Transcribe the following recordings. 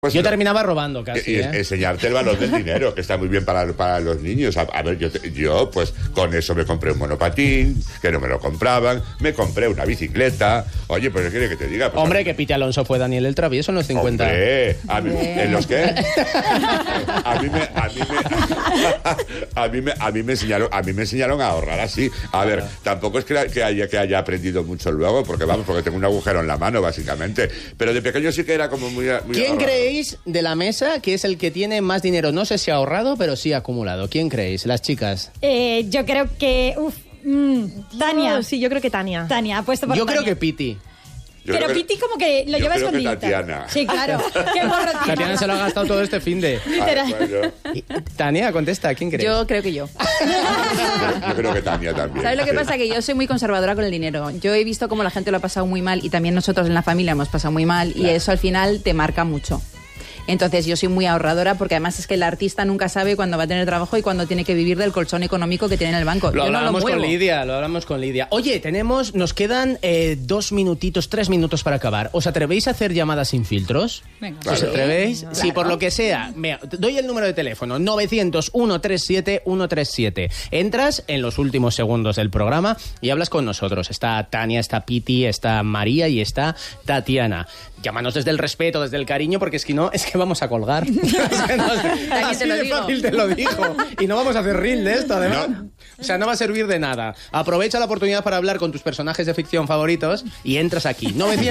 Pues yo terminaba robando casi. Enseñarte el valor del dinero, que está muy bien para los niños. A ver, yo pues con eso me compré un monopatín, que no me lo compraban, me compré una bicicleta. Oye, pues ¿qué quiere que te diga? Pues, hombre, que Piti Alonso fue Daniel el Travieso en los 50. Hombre, ¿en los qué? A mí me enseñaron a ahorrar así. A ver, tampoco es que haya aprendido mucho luego, porque tengo un agujero en la mano, básicamente. Pero de pequeño sí que era como muy ¿Quién ahorrador. creéis de la mesa que es el que tiene más dinero? No sé si ahorrado, pero sí acumulado. ¿Quién creéis? Las chicas. Yo creo que... Tania. Sí, yo creo que Tania. Tania, apuesto por Yo Tania. creo que Piti. Pero Piti como que lo lleva escondidita. Tatiana. Sí, claro. Qué morro tiene. Tatiana se lo ha gastado todo este finde. Literal. Tania, contesta. ¿Quién crees? Yo creo que yo. Yo creo que Tania también. ¿Sabes lo que sí. pasa? Que yo soy muy conservadora con el dinero. Yo he visto cómo la gente lo ha pasado muy mal y también nosotros en la familia hemos pasado muy mal y eso al final te marca mucho. Entonces yo soy muy ahorradora porque además es que el artista nunca sabe cuándo va a tener trabajo y cuándo tiene que vivir del colchón económico que tiene en el banco. Lo Yo no lo hablamos muevo. con Lidia. Oye, nos quedan 3 minutos para acabar. ¿Os atrevéis a hacer llamadas sin filtros? Venga. ¿Os atrevéis? Claro. Si por lo que sea, doy el número de teléfono, 900-137-137. Entras en los últimos segundos del programa y hablas con nosotros. Está Tania, está Piti, está María y está Tatiana. Llámanos desde el respeto, desde el cariño, porque es que vamos a colgar. Así de fácil te lo digo. Y no vamos a hacer reel de esto, además. No. O sea, no va a servir de nada. Aprovecha la oportunidad para hablar con tus personajes de ficción favoritos y entras aquí.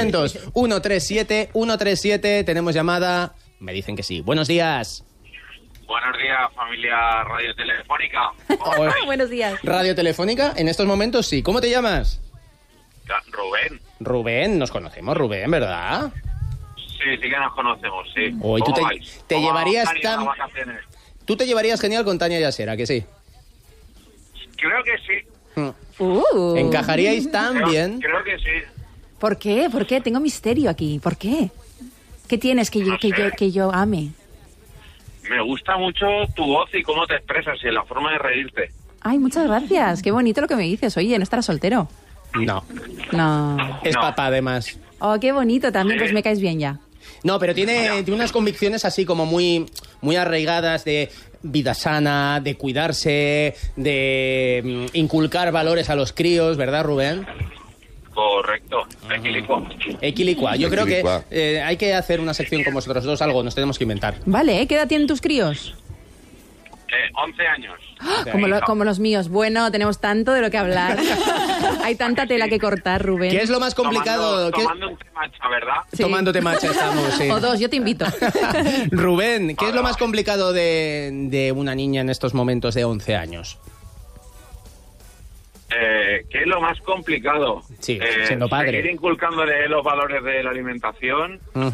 900-137-137. Tenemos llamada. Me dicen que sí. Buenos días. Buenos días, familia radiotelefónica. Buenos días. Radio Telefónica, en estos momentos sí. ¿Cómo te llamas? Rubén. Rubén, nos conocemos, Rubén, ¿verdad? Sí, sí que nos conocemos, sí. Hoy tú te llevarías tan... vacaciones? Tú te llevarías genial con Tania Yasera, ¿que sí? Creo que sí. ¿Encajaríais tan bien? Creo que sí. ¿Por qué? ¿Por qué? Tengo misterio aquí. ¿Por qué? ¿Qué tienes que yo ame? Me gusta mucho tu voz y cómo te expresas y la forma de reírte. Ay, muchas gracias. Qué bonito lo que me dices. Oye, ¿no estarás soltero? No. Es papá, además. Oh, qué bonito también, pues me caes bien ya. No, pero tiene unas convicciones así como muy, muy arraigadas de vida sana, de cuidarse, de inculcar valores a los críos, ¿verdad, Rubén? Correcto. Equilicua. Yo creo que hay que hacer una sección con vosotros dos, algo nos tenemos que inventar. Vale, ¿qué edad tienen tus críos? 11 años. Como los míos. Bueno, tenemos tanto de lo que hablar. Hay tanta tela que cortar, Rubén. ¿Qué es lo más complicado? Tomando un temacha, ¿verdad? Sí. Tomándote macha estamos, sí. O dos, yo te invito. Rubén, ¿qué es lo más complicado de una niña en estos momentos de 11 años? ¿Qué es lo más complicado? Sí, siendo padre. Seguir inculcándole los valores de la alimentación,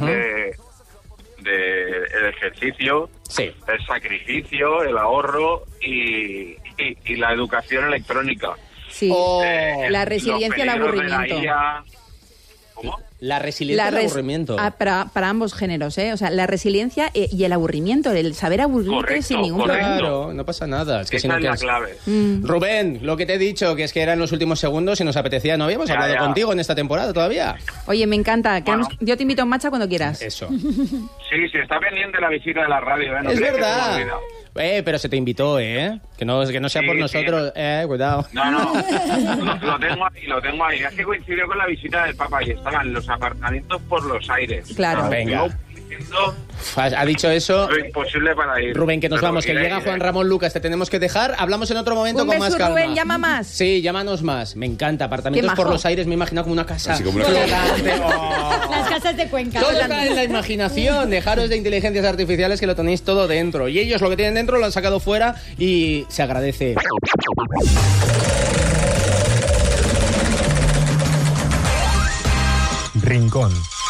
del ejercicio, sí, el sacrificio, el ahorro y la educación electrónica. Sí, la resiliencia al aburrimiento. ¿Cómo? La resiliencia al aburrimiento. Para ambos géneros, ¿eh? O sea, la resiliencia y el aburrimiento, el saber aburrirte sin ningún problema. Claro, no pasa nada. Es que esa es la clave. Rubén, lo que te he dicho, que es que eran los últimos segundos y nos apetecía. No habíamos hablado contigo en esta temporada todavía. Oye, me encanta. Bueno. Yo te invito a un matcha cuando quieras. Eso. Sí, está pendiente la visita de la radio, ¿eh? No es crees verdad. que se me olvida. Pero se te invitó, ¿eh? Que no sea por nosotros. Cuidado. No. Lo tengo ahí. Es que coincidió con la visita del Papa y estaban los apartamentos por los aires. Claro. Venga. Ha dicho eso. Lo imposible para ir. Rubén, que nos vamos, que llega Juan Ramón Lucas, te tenemos que dejar. Hablamos en otro momento Un con beso, más calma. Rubén, llama más. Sí, llámanos más. Me encanta. Apartamentos por los aires, me he imaginado como una casa. Así como una flotante. Las casas de Cuenca. Todo está en la imaginación. Dejaros de inteligencias artificiales que lo tenéis todo dentro. Y ellos lo que tienen dentro lo han sacado fuera y se agradece. Rincón.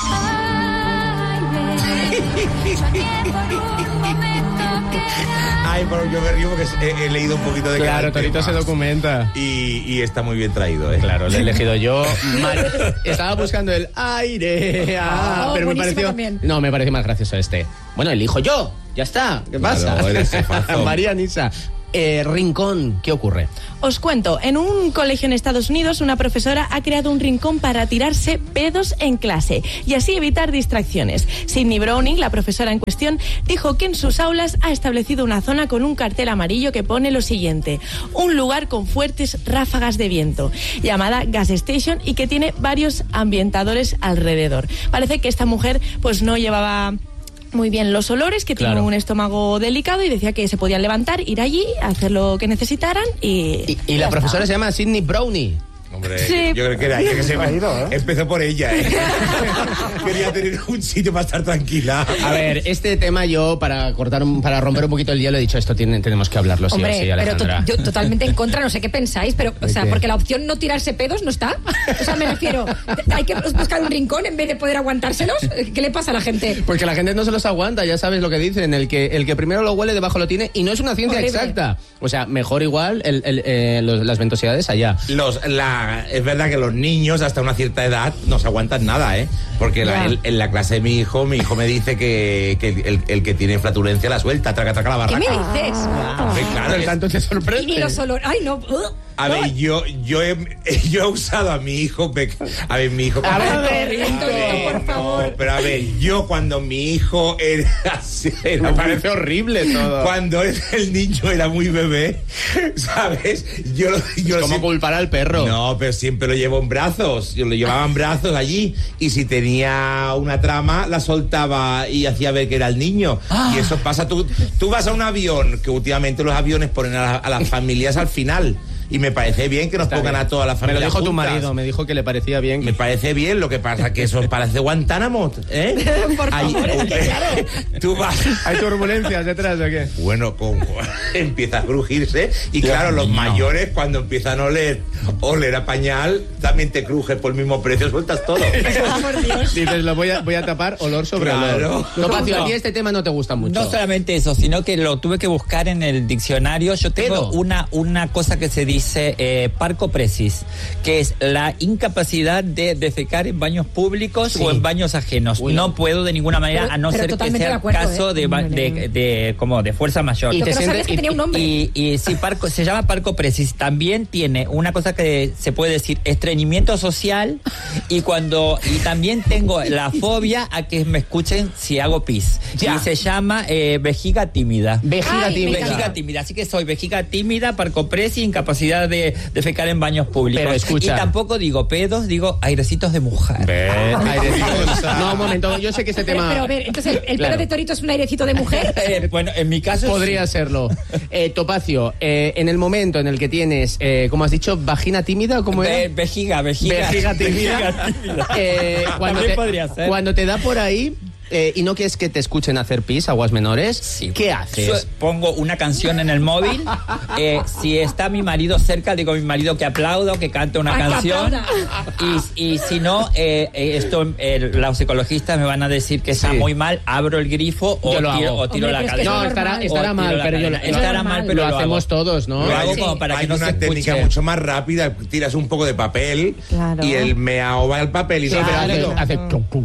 Ay, pero yo me río porque he leído un poquito de Claro, Torito se documenta. Y está muy bien traído, ¿eh? Claro, lo he elegido yo. Estaba buscando el aire. Pero me pareció. También. No, me pareció más gracioso este. Bueno, elijo yo. Ya está. ¿Qué pasa? Claro, eres jefazo. María Nisa. Rincón, ¿qué ocurre? Os cuento, en un colegio en Estados Unidos, una profesora ha creado un rincón para tirarse pedos en clase y así evitar distracciones. Sydney Browning, la profesora en cuestión, dijo que en sus aulas ha establecido una zona con un cartel amarillo que pone lo siguiente: un lugar con fuertes ráfagas de viento, llamada Gas Station, y que tiene varios ambientadores alrededor. Parece que esta mujer pues no llevaba muy bien los olores, que tiene un estómago delicado, y decía que se podían levantar, ir allí, hacer lo que necesitaran y la profesora se llama Sydney Browning. Hombre, sí. Yo creo que era ella que se empezó por ella. Quería tener un sitio para estar tranquila. A ver, este tema yo, para romper un poquito el hielo, he dicho, esto tenemos que hablarlo, Hombre, sí o sí, Alejandra. pero yo totalmente en contra, no sé qué pensáis, pero, o sea, porque la opción no tirarse pedos no está. O sea, me refiero, hay que buscar un rincón en vez de poder aguantárselos. ¿Qué le pasa a la gente? Porque la gente no se los aguanta, ya sabes lo que dicen, el que primero lo huele, debajo lo tiene, y no es una ciencia exacta. O sea, mejor igual las ventosidades allá. Es verdad que los niños hasta una cierta edad no se aguantan nada, ¿eh? Porque en la clase de mi hijo me dice que el que tiene flatulencia la suelta, traca la barraca. ¿Qué me dices? Claro, Pero tanto te sorprende. Y los olores. Ay, no. A ver, yo he usado a mi hijo. A ver, mi hijo. A ver, por favor. Pero a ver, yo cuando mi hijo era Me parece horrible todo. Cuando el niño era muy bebé, ¿sabes? Yo ¿Cómo culpar al perro? No, pero siempre lo llevo en brazos. Yo lo llevaba en brazos allí. Y si tenía una trama, la soltaba y hacía ver que era el niño. Y eso pasa. Tú vas a un avión, que últimamente los aviones ponen a las familias al final. Y me parece bien que nos pongan a toda la familia. Me lo dijo juntas. tu marido, me dijo que le parecía bien. Me parece bien, lo que pasa que eso parece Guantánamo, ¿eh? Por favor, es que claro. Tú vas. ¿Hay turbulencias detrás o qué? Bueno, empieza a crujirse y claro, los mayores cuando empiezan a oler a pañal, también te crujes por el mismo precio, sueltas todo. Por Dios. Dices, lo voy a tapar olor sobre olor. Topacio, a ti este tema no te gusta mucho. No solamente eso, sino que lo tuve que buscar en el diccionario. Yo tengo una cosa que se dice parcopresis, que es la incapacidad de defecar en baños públicos o en baños ajenos. No puedo de ninguna manera, a no ser que sea caso de fuerza mayor. Y tenía un nombre. Y sí, se llama parcopresis. También tiene una cosa que se puede decir estreñimiento social y también tengo la fobia a que me escuchen si hago pis. Y se llama vejiga tímida. Vejiga tímida. Así que soy vejiga tímida, parcopresis, incapacidad de defecar en baños públicos. Pero escucha. Y tampoco digo pedos, digo airecitos de mujer. No, un momento, yo sé que este tema... Pero a ver, entonces, ¿el pelo de torito es un airecito de mujer? Bueno, en mi caso podría serlo. Topacio, en el momento en el que tienes, ¿cómo has dicho? ¿Vagina tímida o cómo era? Vejiga tímida. Cuando te da por ahí... y no quieres que te escuchen hacer pis, aguas menores, ¿qué haces? Pongo una canción en el móvil. Si está mi marido cerca, digo a mi marido que aplaudo, que cante una canción. Y si no, los ecologistas me van a decir que está muy mal, abro el grifo o tiro la cadena. No, estará mal, pero lo hacemos todos, ¿no? Lo hago como para que no se escuche. Hay una técnica mucho más rápida, tiras un poco de papel y el meao va al papel y hace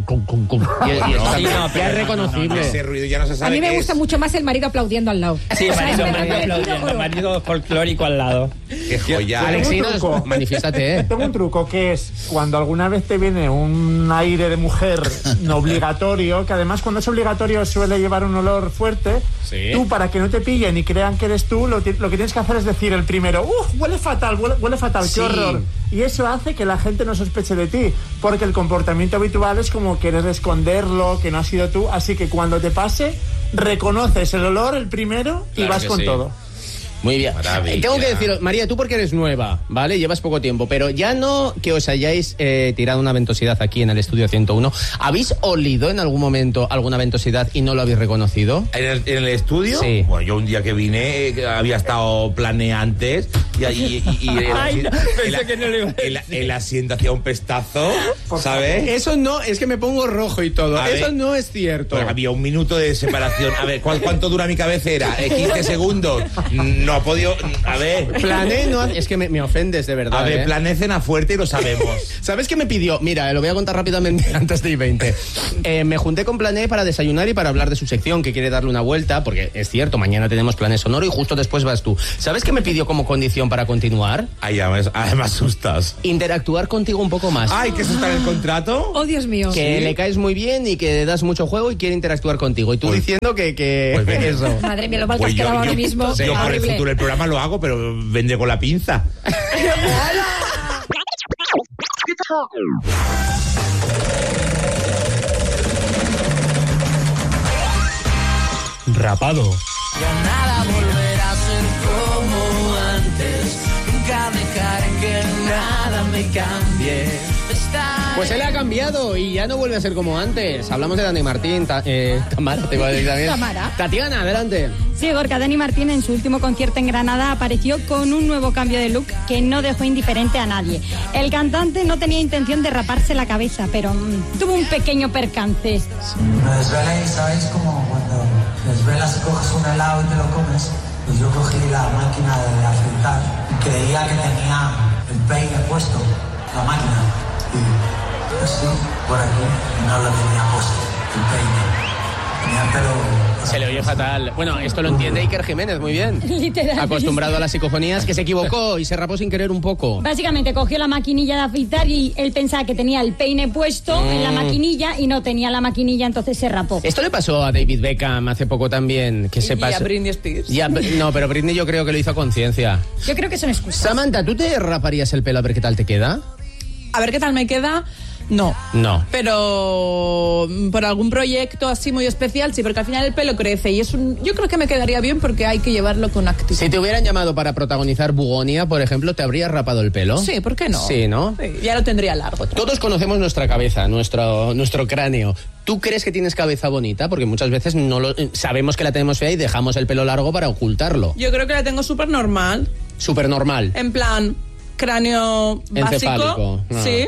ya es reconocible. Ese ruido ya no se sabe. A mí me gusta mucho más el marido aplaudiendo al lado. Sí, marido folclórico al lado. Qué joya. Alexinos, manifiéstate. Tengo un truco que es cuando alguna vez te viene un aire de mujer no obligatorio, que además cuando es obligatorio suele llevar un olor fuerte. Tú, para que no te pillen y crean que eres tú, lo que tienes que hacer es decir el primero, huele fatal, qué horror. Y eso hace que la gente no sospeche de ti, porque el comportamiento habitual es como querer esconderlo, que no has sido tú, así que cuando te pase, reconoces el olor, el primero, y vas con todo. Muy bien. Tengo que deciros, María, tú porque eres nueva, ¿vale? Llevas poco tiempo, pero ya no que os hayáis tirado una ventosidad aquí en el estudio 101. ¿Habéis olido en algún momento alguna ventosidad y no lo habéis reconocido? ¿En el estudio? Sí. Bueno, yo un día que vine había estado planeantes y el asiento hacía un pestazo, ¿sabes? Eso no, es que me pongo rojo y todo. Eso no es cierto. Pues había un minuto de separación. A ver, ¿cuánto dura mi cabecera? 15 segundos. no ha podido... A ver... Plané no... Es que me ofendes, de verdad. A ver, Plané cena fuerte y lo sabemos. ¿Sabes qué me pidió? Mira, lo voy a contar rápidamente antes de I-20. Me junté con Plané para desayunar y para hablar de su sección, que quiere darle una vuelta, porque es cierto, mañana tenemos Plané Sonoro y justo después vas tú. ¿Sabes qué me pidió como condición para continuar? Ay, me asustas. Interactuar contigo un poco más. Ay, ¿que eso está en el contrato? Oh, Dios mío. Que ¿Sí? le caes muy bien y que das mucho juego y quiere interactuar contigo. Y tú diciendo que pues eso. Madre mía, lo mal que has quedado ahora mismo. Yo por el Horrible. futuro del programa lo hago, pero vendré con la pinza. Rapado. Ya nada volverá a ser como antes. Nunca dejaré que nada me cambie. Pues él ha cambiado y ya no vuelve a ser como antes. Hablamos de Dani Martín, Tamara, te iba a decir también. Tamara. Tatiana, adelante. Sí, Gorka, Dani Martín en su último concierto en Granada apareció con un nuevo cambio de look que no dejó indiferente a nadie. El cantante no tenía intención de raparse la cabeza, pero tuvo un pequeño percance. Me desvelé, ¿sabéis? Como cuando desvelas y coges un helado y te lo comes. Pues yo cogí la máquina de afeitar y creía que tenía el peine puesto, la máquina. Y así, por aquí, no lo tenía puesto, el peine. Tenía el pelo... Se le oye fatal. Bueno, esto lo entiende Iker Jiménez muy bien. Literal. Acostumbrado a las psicofonías, que se equivocó y se rapó sin querer un poco. Básicamente cogió la maquinilla de afeitar y él pensaba que tenía el peine puesto en la maquinilla y no tenía la maquinilla, entonces se rapó. Esto le pasó a David Beckham hace poco también, que se pasó. Y a Britney Spears. No, pero Britney yo creo que lo hizo a conciencia. Yo creo que son excusas. Samantha, ¿tú te raparías el pelo a ver qué tal te queda? A ver qué tal me queda. No. No. Pero por algún proyecto así muy especial, sí, porque al final el pelo crece y yo creo que me quedaría bien porque hay que llevarlo con actitud. Si te hubieran llamado para protagonizar Bugonia, por ejemplo, ¿te habrías rapado el pelo? Sí, ¿por qué no? Sí, ¿no? Sí, ya lo tendría largo. Todos conocemos nuestra cabeza, nuestro cráneo. ¿Tú crees que tienes cabeza bonita? Porque muchas veces sabemos que la tenemos fea y dejamos el pelo largo para ocultarlo. Yo creo que la tengo súper normal. Súper normal. En plan, cráneo básico. Encefálico. No. Sí.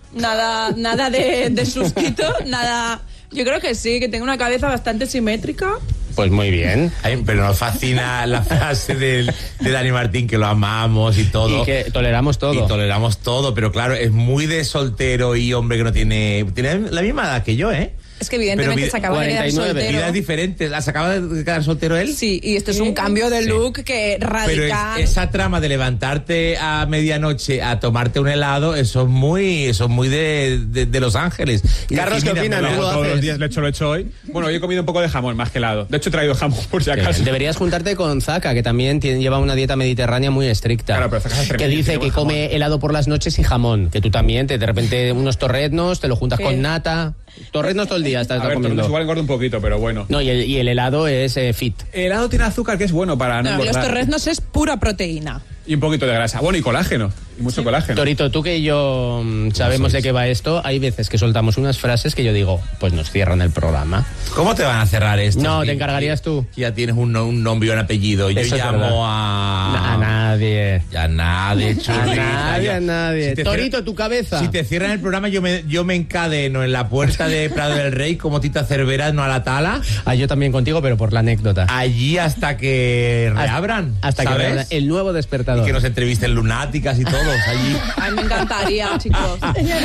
Nada de susquito, nada. Yo creo que sí, que tengo una cabeza bastante simétrica. Pues muy bien. Ay, pero nos fascina la frase de Dani Martín, que lo amamos y todo. Y que toleramos todo. Y toleramos todo, pero claro, es muy de soltero y hombre que no tiene la misma edad que yo, ¿eh? Es que evidentemente se acaba de quedar soltero. Vidas diferentes. ¿Se acaba de quedar soltero él? Sí, y esto es un cambio de look que radical. Pero esa trama de levantarte a medianoche a tomarte un helado, eso es muy de Los Ángeles. Y Carlos, ¿qué opinas? Todos los días lo he hecho hoy. Bueno, hoy he comido un poco de jamón más que helado. De hecho, he traído jamón por si acaso. Deberías juntarte con Zaka, que también lleva una dieta mediterránea muy estricta. Claro, pero Zaka es que dice que come helado por las noches y jamón. Que tú también, de repente unos torreznos, te lo juntas con nata. Torreznos todo el día estás comiendo. Igual engorda un poquito, pero bueno. No, y el helado es fit. El helado tiene azúcar, que es bueno para no engordar. Los torreznos es pura proteína. Y un poquito de grasa. Bueno, y colágeno. Y mucho colágeno. Torito, tú que y yo sabemos de qué va esto, hay veces que soltamos unas frases que yo digo, pues nos cierran el programa. ¿Cómo te van a cerrar esto? No, te encargarías tú. Ya tienes un nombre y un apellido. Yo Eso llamo a nadie. A nadie, A nadie. Si Torito, tu cabeza. Si te cierran el programa, yo me encadeno en la puerta de Prado del Rey como Tita Cervera, no a la tala. Yo también contigo, pero por la anécdota. Allí hasta que reabran. Hasta que reabran el nuevo despertador. Y que nos entrevisten lunáticas y todos allí. A mí me encantaría, chicos.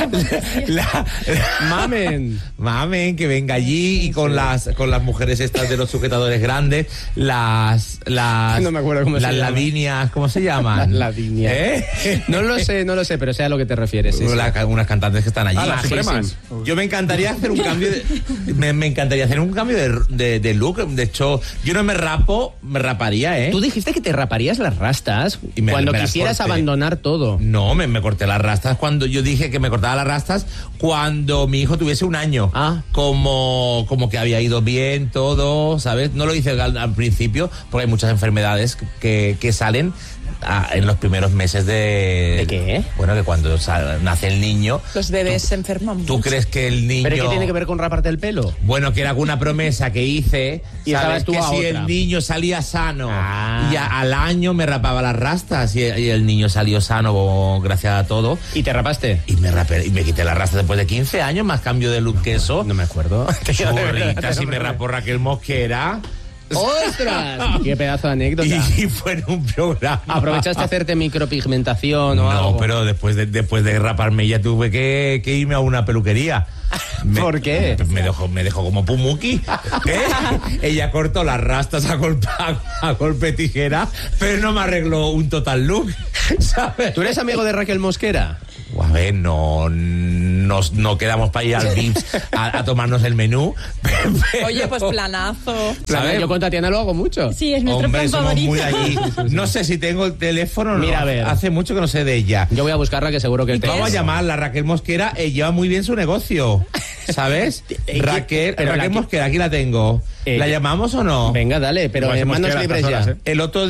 Mamen, que venga allí y con las mujeres estas de los sujetadores grandes, no me acuerdo cómo se llama. Lavinias, ¿cómo se llaman? Las Lavinias. No lo sé, pero sé a lo que te refieres. Sí, unas cantantes que están allí. Las supremas. Yo me encantaría hacer un cambio me encantaría hacer un cambio de look. De hecho, yo no me raparía, ¿eh? Tú dijiste que te raparías las rastas cuando quisieras abandonar todo. No, me corté las rastas cuando yo dije que me cortaba las rastas cuando mi hijo tuviese un año. Como que había ido bien todo, ¿sabes? No lo hice al principio porque hay muchas enfermedades que salen en los primeros meses ¿De qué? Bueno, que cuando nace el niño... Los bebés se enferman. ¿Tú crees que el niño... ¿Pero qué tiene que ver con raparte el pelo? Bueno, que era alguna promesa que hice, y ¿sabes? Tú que si otra. El niño salía sano y al año me rapaba las rastas y el niño salió sano gracias a todo. ¿Y te rapaste? Y me rapé, y me quité las rastas después de 15 años, más cambio de look que eso. No me acuerdo. Churrita, si me rapó Raquel Mosquera. ¡Ostras! ¡Qué pedazo de anécdota! Y fue en un programa. ¿Aprovechaste a hacerte micropigmentación o algo? No, pero después de raparme ya tuve que irme a una peluquería. ¿Por qué? Me dejó como Pumuki. Ella cortó las rastas a golpe tijera, pero no me arregló un total look, ¿sabes? ¿Tú eres amigo de Raquel Mosquera? A ver, no quedamos para ir al Vips a tomarnos el menú. Oye, pues planazo. ¿Sabes? Yo con Tatiana lo hago mucho. Sí, es nuestro Hombre, plan somos favorito. muy allí. No sé si tengo el teléfono o no. Mira, a ver. Hace mucho que no sé de ella. Yo voy a buscarla, que seguro que Vamos a llamarla, Raquel Mosquera. Lleva muy bien su negocio, ¿sabes? Raquel Mosquera, aquí la tengo. ¿La llamamos o no? Venga, dale, pero en manos libres ya. El otro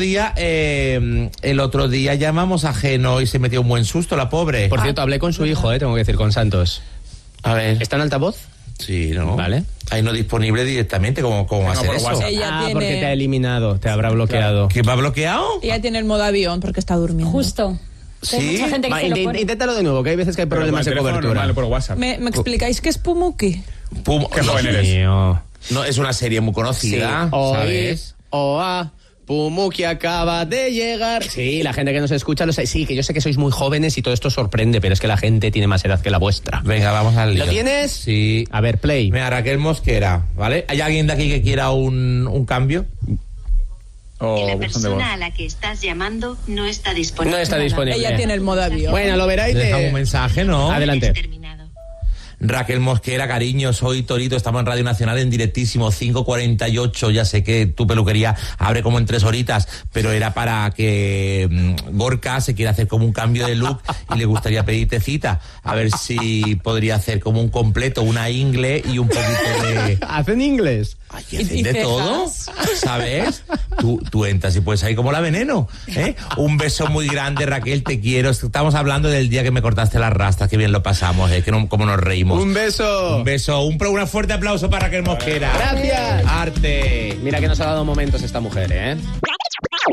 día llamamos a Geno y se metió un buen susto, la pobre. Por cierto, hablé con su hijo, tengo que decir, con Santos. A ver. ¿Está en altavoz? Sí, ¿no? Vale. Ahí no disponible directamente, ¿cómo va a ser eso? Porque te ha eliminado, te habrá bloqueado. ¿Que me ha bloqueado? Ella tiene el modo avión porque está durmiendo. Justo. ¿Sí? Hay mucha gente que se lo pone. Inténtalo de nuevo, que hay veces que hay problemas de cobertura. Por WhatsApp. ¿Me explicáis qué es Pumuki? Qué joven eres. Mío. No, es una serie muy conocida, ¿sabes? Pumuki acaba de llegar. Sí, la gente que nos escucha lo sabe. Sí, que yo sé que sois muy jóvenes y todo esto sorprende, pero es que la gente tiene más edad que la vuestra. Venga, vamos al lío. ¿Lo tienes? Sí. A ver, play. Mira, Raquel Mosquera, ¿vale? ¿Hay alguien de aquí que quiera un cambio? La persona a la que estás llamando no está disponible. No está disponible. Ella tiene el modo avión. Bueno, lo veráis. Deja un mensaje, ¿no? Adelante. Raquel Mosquera, cariño, soy Torito, estamos en Radio Nacional en directísimo, 5:48, ya sé que tu peluquería abre como en 3 horitas, pero era para que Gorka se quiere hacer como un cambio de look y le gustaría pedirte cita, a ver si podría hacer como un completo, una ingle y un poquito de... ¿Hacen inglés? Ay, hacen de todo, ¿sabes? Tú entras y puedes ahí como la veneno, ¿eh? Un beso muy grande, Raquel, te quiero. Estamos hablando del día que me cortaste las rastas, que bien lo pasamos, que no, como nos reímos. Un beso. Un beso, un fuerte aplauso para Raquel Mosquera. Gracias. Arte. Mira que nos ha dado momentos esta mujer, ¿eh?